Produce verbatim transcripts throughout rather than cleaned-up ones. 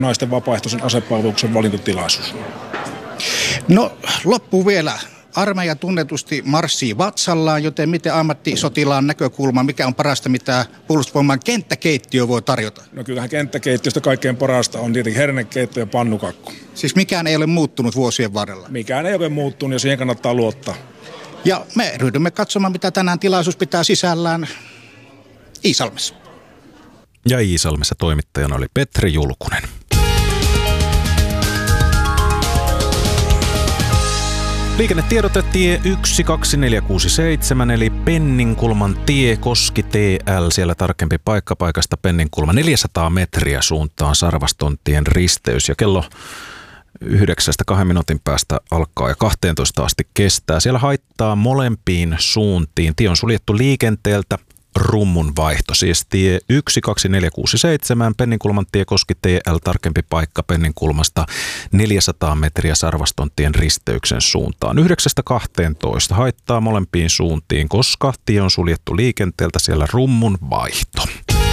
naisten vapaaehtoisen asepalveluksen valintatilaisuus. No loppuu vielä. Armeija tunnetusti marssii vatsallaan, joten miten ammattisotilaan näkökulma, mikä on parasta, mitä Puolustusvoiman kenttäkeittiö voi tarjota? No kyllähän kenttäkeittiöstä kaikkein parasta on tietenkin hernekeitto ja pannukakku. Siis mikään ei ole muuttunut vuosien varrella? Mikään ei ole muuttunut ja siihen kannattaa luottaa. Ja me ryhdymme katsomaan, mitä tänään tilaisuus pitää sisällään Iisalmessa. Ja Iisalmessa toimittajana oli Petri Julkunen. Liikennetiedote tie yksi kaksi neljä kuusi seitsemän eli Penninkulman tie Koski T L. Siellä tarkempi paikka paikasta Penninkulma neljäsataa metriä suuntaan Sarvastonttien risteys. Ja kello yhdeksästä kahden minuutin päästä alkaa ja kahteentoista asti kestää. Siellä haittaa molempiin suuntiin. Tie on suljettu liikenteeltä. Rummun vaihto, siis tie yksi kaksi neljä kuusi seitsemän, Penninkulman tie Koski T L, tarkempi paikka Penninkulmasta neljäsataa metriä Sarvastonttien risteyksen suuntaan. yhdeksästä kahteentoista haittaa molempiin suuntiin, koska tie on suljettu liikenteeltä, siellä rummun vaihto.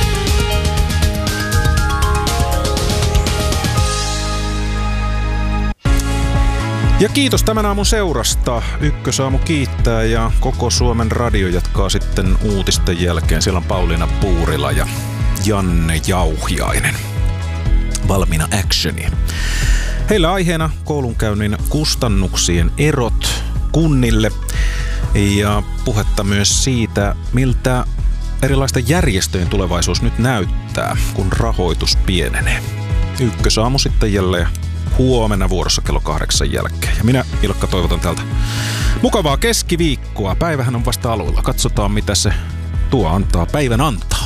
Ja kiitos tämän aamun seurasta. Ykkösaamu kiittää ja koko Suomen radio jatkaa sitten uutisten jälkeen. Siellä on Pauliina Puurila ja Janne Jauhiainen valmiina actioniin. Heillä aiheena koulunkäynnin kustannuksien erot kunnille ja puhetta myös siitä, miltä erilaisten järjestöjen tulevaisuus nyt näyttää, kun rahoitus pienenee. Ykkösaamu sitten jälleen huomenna vuorossa kello kahdeksan jälkeen. Ja minä, Ilkka, toivotan täältä mukavaa keskiviikkoa. Päivähän on vasta aluilla. Katsotaan, mitä se tuo antaa päivän antaa.